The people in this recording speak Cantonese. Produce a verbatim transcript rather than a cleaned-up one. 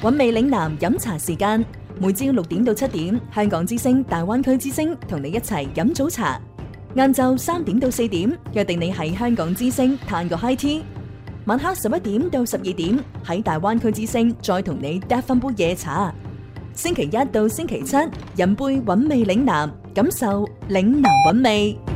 韻味嶺南飲茶時間，每朝六點到七點，香港之聲大灣區之聲同你一齊飲早茶。晏晝三點到四點，約定你喺香港之聲嘆個 high tea。晚黑十一點到十二點，喺大灣區之聲再同你嗒翻杯夜茶。星期一到星期七，飲杯韻味嶺南，感受嶺南韻味。